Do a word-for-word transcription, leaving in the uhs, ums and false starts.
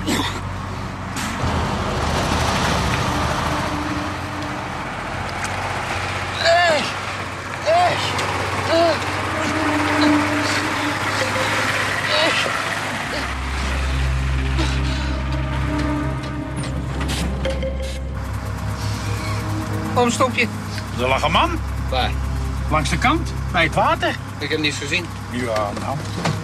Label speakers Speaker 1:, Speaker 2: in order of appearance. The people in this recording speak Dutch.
Speaker 1: Waarom stop je?
Speaker 2: Er lag een man.
Speaker 1: Waar?
Speaker 2: Langs de kant, bij het water.
Speaker 1: Ik heb hem niet gezien.
Speaker 2: Ja, nou.